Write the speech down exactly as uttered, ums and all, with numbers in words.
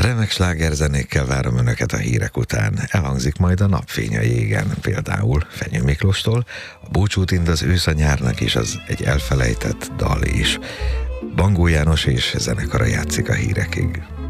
Remek slágerzenékkel várom Önöket a hírek után. Elhangzik majd a Napfény a jégen, például Fenyő Miklóstól, a Búcsút ind az ősz a nyárnak is, az egy elfelejtett dal is. Bangó János és zenekara játszik a hírekig.